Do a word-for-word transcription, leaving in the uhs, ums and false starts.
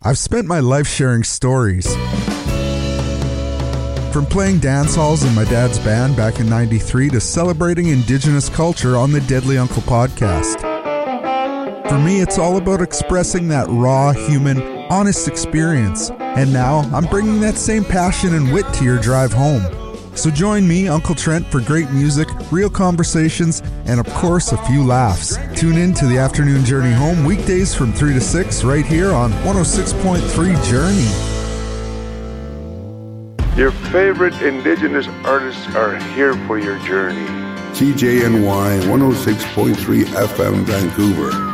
I've spent my life sharing stories. From playing dance halls in my dad's band back in ninety-three to celebrating Indigenous culture on the Deadly Uncle podcast. For me, it's all about expressing that raw, human, honest experience. And now, I'm bringing that same passion and wit to your drive home. So join me, Uncle Trent, for great music, real conversations, and of course, a few laughs. Tune in to the Afternoon Journey Home weekdays from three to six right here on one oh six point three Journey. Your favorite Indigenous artists are here for your journey. C J N Y one oh six point three F M Vancouver.